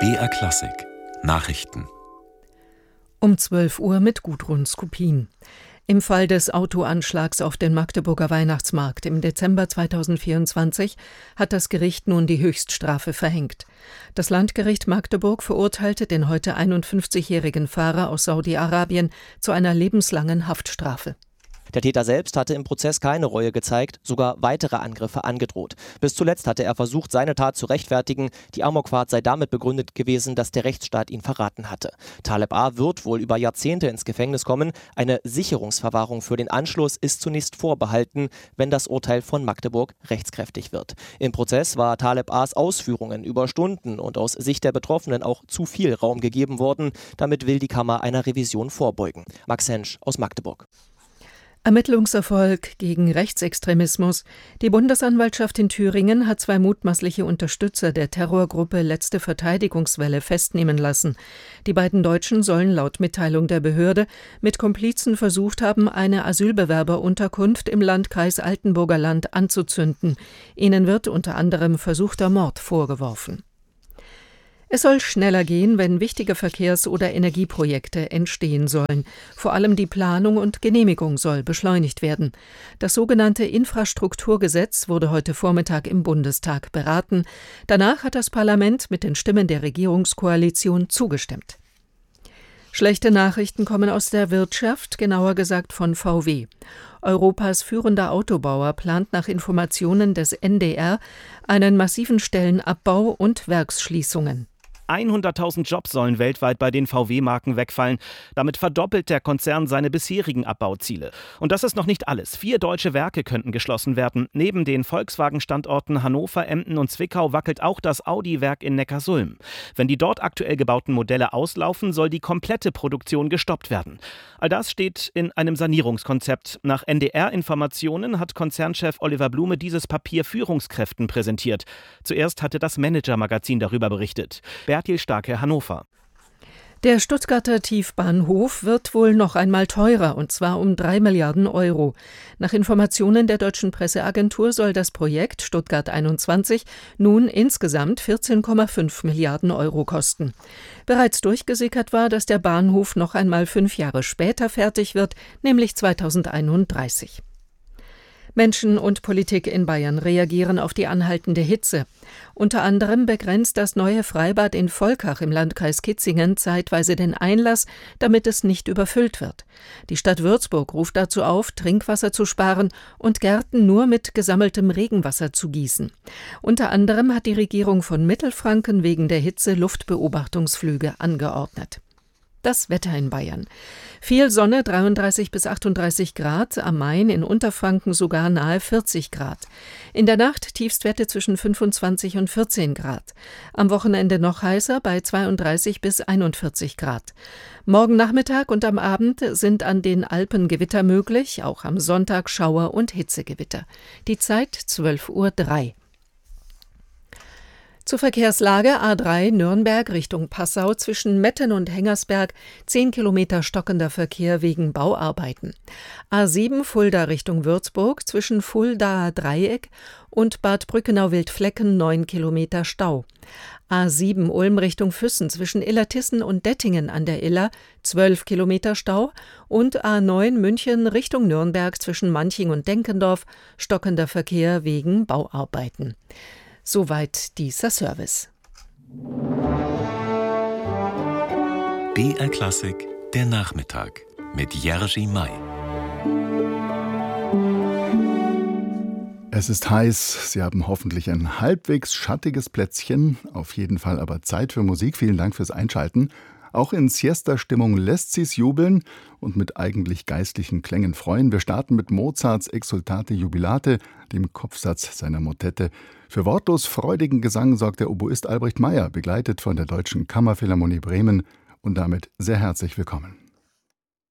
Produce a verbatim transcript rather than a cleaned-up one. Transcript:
B R Klassik Nachrichten Um zwölf Uhr mit Gudrun Skupin. Im Fall des Autoanschlags auf den Magdeburger Weihnachtsmarkt im Dezember zweitausendvierundzwanzig hat das Gericht nun die Höchststrafe verhängt. Das Landgericht Magdeburg verurteilte den heute einundfünfzigjährigen Fahrer aus Saudi-Arabien zu einer lebenslangen Haftstrafe. Der Täter selbst hatte im Prozess keine Reue gezeigt, sogar weitere Angriffe angedroht. Bis zuletzt hatte er versucht, seine Tat zu rechtfertigen. Die Amokfahrt sei damit begründet gewesen, dass der Rechtsstaat ihn verraten hatte. Taleb A. wird wohl über Jahrzehnte ins Gefängnis kommen. Eine Sicherungsverwahrung für den Anschluss ist zunächst vorbehalten, wenn das Urteil von Magdeburg rechtskräftig wird. Im Prozess war Taleb A.s Ausführungen über Stunden und aus Sicht der Betroffenen auch zu viel Raum gegeben worden. Damit will die Kammer einer Revision vorbeugen. Max Hensch aus Magdeburg. Ermittlungserfolg gegen Rechtsextremismus. Die Bundesanwaltschaft in Thüringen hat zwei mutmaßliche Unterstützer der Terrorgruppe Letzte Verteidigungswelle festnehmen lassen. Die beiden Deutschen sollen laut Mitteilung der Behörde mit Komplizen versucht haben, eine Asylbewerberunterkunft im Landkreis Altenburger Land anzuzünden. Ihnen wird unter anderem versuchter Mord vorgeworfen. Es soll schneller gehen, wenn wichtige Verkehrs- oder Energieprojekte entstehen sollen. Vor allem die Planung und Genehmigung soll beschleunigt werden. Das sogenannte Infrastrukturgesetz wurde heute Vormittag im Bundestag beraten. Danach hat das Parlament mit den Stimmen der Regierungskoalition zugestimmt. Schlechte Nachrichten kommen aus der Wirtschaft, genauer gesagt von V W. Europas führender Autobauer plant nach Informationen des N D R einen massiven Stellenabbau und Werksschließungen. hunderttausend Jobs sollen weltweit bei den V W-Marken wegfallen. Damit verdoppelt der Konzern seine bisherigen Abbauziele. Und das ist noch nicht alles. Vier deutsche Werke könnten geschlossen werden. Neben den Volkswagen-Standorten Hannover, Emden und Zwickau wackelt auch das Audi-Werk in Neckarsulm. Wenn die dort aktuell gebauten Modelle auslaufen, soll die komplette Produktion gestoppt werden. All das steht in einem Sanierungskonzept. Nach N D R-Informationen hat Konzernchef Oliver Blume dieses Papier Führungskräften präsentiert. Zuerst hatte das Manager-Magazin darüber berichtet. Bertil Starke, Hannover. Der Stuttgarter Tiefbahnhof wird wohl noch einmal teurer, und zwar um drei Milliarden Euro. Nach Informationen der deutschen Presseagentur soll das Projekt Stuttgart einundzwanzig nun insgesamt vierzehn Komma fünf Milliarden Euro kosten. Bereits durchgesickert war, dass der Bahnhof noch einmal fünf Jahre später fertig wird, nämlich zweitausendeinunddreißig. Menschen und Politik in Bayern reagieren auf die anhaltende Hitze. Unter anderem begrenzt das neue Freibad in Volkach im Landkreis Kitzingen zeitweise den Einlass, damit es nicht überfüllt wird. Die Stadt Würzburg ruft dazu auf, Trinkwasser zu sparen und Gärten nur mit gesammeltem Regenwasser zu gießen. Unter anderem hat die Regierung von Mittelfranken wegen der Hitze Luftbeobachtungsflüge angeordnet. Das Wetter in Bayern. Viel Sonne, dreiunddreißig bis achtunddreißig Grad, am Main in Unterfranken sogar nahe vierzig Grad. In der Nacht Tiefstwerte zwischen fünfundzwanzig und vierzehn Grad. Am Wochenende noch heißer bei zweiunddreißig bis einundvierzig Grad. Morgen Nachmittag und am Abend sind an den Alpen Gewitter möglich, auch am Sonntag Schauer und Hitzegewitter. Die Zeit zwölf Uhr drei. Zur Verkehrslage: A drei Nürnberg Richtung Passau zwischen Metten und Hengersberg, zehn Kilometer stockender Verkehr wegen Bauarbeiten. A sieben Fulda Richtung Würzburg zwischen Fuldaer Dreieck und Bad Brückenau-Wildflecken, neun Kilometer Stau. A sieben Ulm Richtung Füssen zwischen Illertissen und Dettingen an der Iller, zwölf Kilometer Stau. Und A neun München Richtung Nürnberg zwischen Manching und Denkendorf, stockender Verkehr wegen Bauarbeiten. Soweit dieser Service. B R Klassik, der Nachmittag mit Jerzy May. Es ist heiß, Sie haben hoffentlich ein halbwegs schattiges Plätzchen, auf jeden Fall aber Zeit für Musik. Vielen Dank fürs Einschalten. Auch in Siesta-Stimmung lässt sie's jubeln und mit eigentlich geistlichen Klängen freuen. Wir starten mit Mozarts Exsultate Jubilate, dem Kopfsatz seiner Motette. Für wortlos freudigen Gesang sorgt der Oboist Albrecht Meyer, begleitet von der Deutschen Kammerphilharmonie Bremen. Und damit sehr herzlich willkommen.